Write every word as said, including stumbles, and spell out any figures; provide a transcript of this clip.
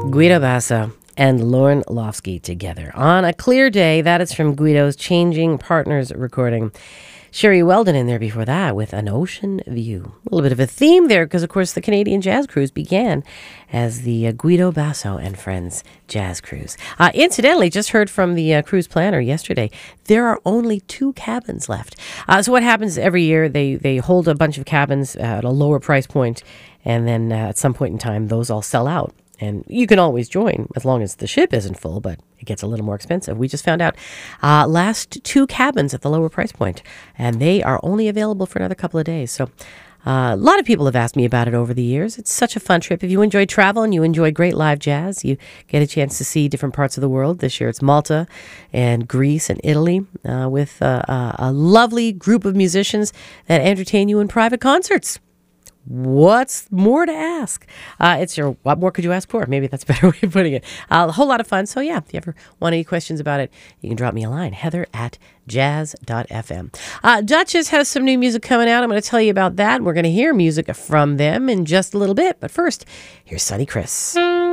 Guido Basso and Lauren Lofsky together on a clear day. That is from Guido's Changing Partners recording. Sherry Weldon in there before that with An Ocean View. A little bit of a theme there because, of course, the Canadian Jazz Cruise began as the uh, Guido Basso and Friends Jazz Cruise. Uh, incidentally, just heard from the uh, cruise planner yesterday, there are only two cabins left. Uh, so what happens every year, they, they hold a bunch of cabins at a lower price point, and then uh, at some point in time, those all sell out. And you can always join as long as the ship isn't full, but it gets a little more expensive. We just found out uh, last two cabins at the lower price point, and they are only available for another couple of days. So uh, a lot of people have asked me about it over the years. It's such a fun trip. If you enjoy travel and you enjoy great live jazz, you get a chance to see different parts of the world. This year it's Malta and Greece and Italy uh, with uh, uh, a lovely group of musicians that entertain you in private concerts. What's more to ask? Uh, it's your, what more could you ask for? Maybe that's a better way of putting it. Uh, a whole lot of fun. So yeah, if you ever want any questions about it, you can drop me a line, heather at jazz dot f m. Uh, Duchess has some new music coming out. I'm going to tell you about that. We're going to hear music from them in just a little bit. But first, here's Sonny Chris.